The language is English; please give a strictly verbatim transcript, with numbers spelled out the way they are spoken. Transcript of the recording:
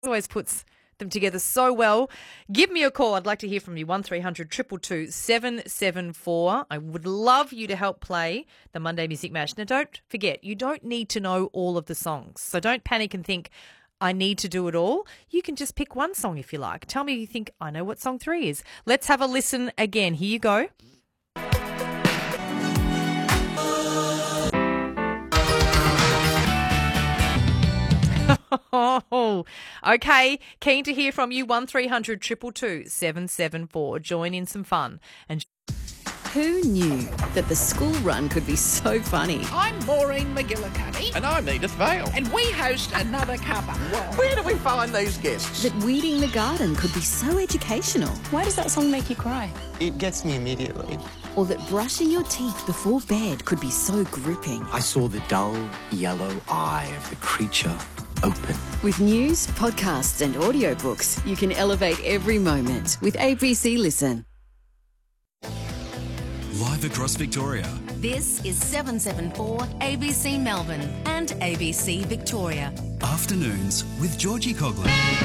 always puts them together so well. Give me a call. I'd like to hear from you. one three hundred two two two seven seven four. I would love you to help play the Monday Music Mash. Now, don't forget, you don't need to know all of the songs. So don't panic and think, I need to do it all. You can just pick one song if you like. Tell me if you think, I know what song three is. Let's have a listen again. Here you go. Oh, okay. Keen to hear from you. one three hundred two two two seven seven four. Join in some fun. And who knew that the school run could be so funny? I'm Maureen McGillicuddy. And I'm Edith Vale. And we host Another Cuppa. Well, where do we find these guests? That weeding the garden could be so educational. Why does that song make you cry? It gets me immediately. Or that brushing your teeth before bed could be so gripping. I saw the dull yellow eye of the creature open. With news, podcasts and audiobooks, you can elevate every moment with A B C Listen. Live across Victoria. This is seven seven four A B C Melbourne and A B C Victoria. Afternoons with Georgie Coughlin.